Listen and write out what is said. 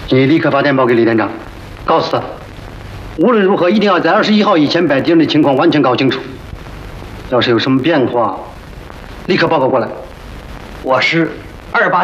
你立刻发电报给李店长，告诉他，无论如何一定要在21号以前把敌人的情况完全搞清楚。要是有什么变化，立刻报告过来。 我师28。